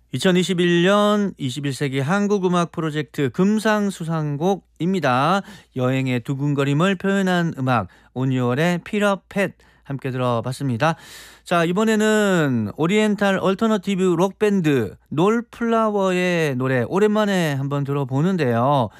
2021년 21세기 한국음악 프로젝트 금상수상곡입니다. 여행의 두근거림을 표현한 음악 온유월의 피터팻 함께 들어봤습니다. 자, 이번에는 오리엔탈 얼터너티브 록밴드 놀플라워의 노래 오랜만에 한번 들어보는데요.